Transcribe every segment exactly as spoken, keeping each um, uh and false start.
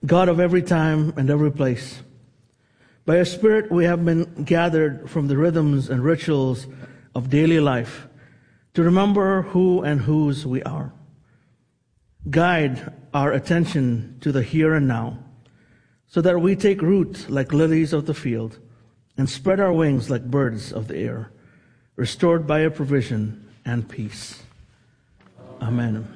God of every time and every place. By your Spirit we have been gathered from the rhythms and rituals of daily life to remember who and whose we are. Guide our attention to the here and now, so that we take root like lilies of the field and spread our wings like birds of the air, restored by your provision and peace. Amen.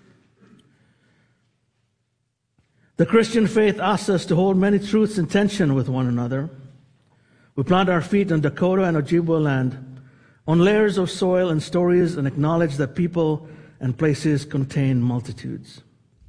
The Christian faith asks us to hold many truths in tension with one another. We plant our feet on Dakota and Ojibwa land, on layers of soil and stories, and acknowledge that people and places contain multitudes.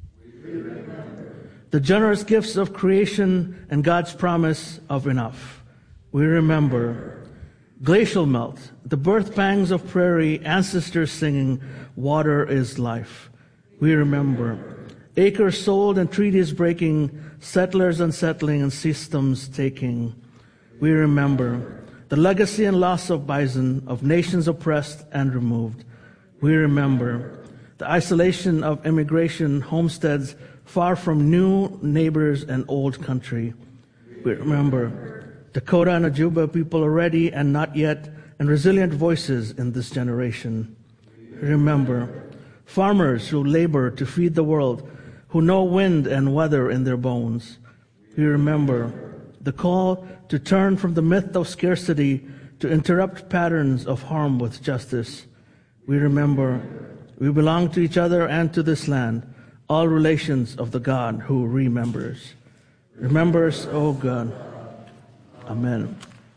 The generous gifts of creation and God's promise of enough. We remember glacial melt, the birth pangs of prairie, ancestors singing, water is life. We remember acres sold and treaties breaking, settlers unsettling and systems taking. We remember the legacy and loss of bison, of nations oppressed and removed. We remember the isolation of immigration, homesteads far from new neighbors and old country. We remember Dakota and Ojibwa people are ready and not yet, and resilient voices in this generation. We remember farmers who labor to feed the world, who know wind and weather in their bones. We remember the call to turn from the myth of scarcity to interrupt patterns of harm with justice. We remember we belong to each other and to this land, all relations of the God who remembers. Remembers, O God. Amen.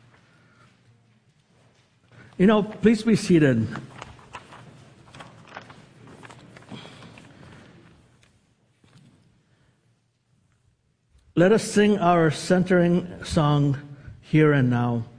You know, please be seated. Let us sing our centering song, Here and Now.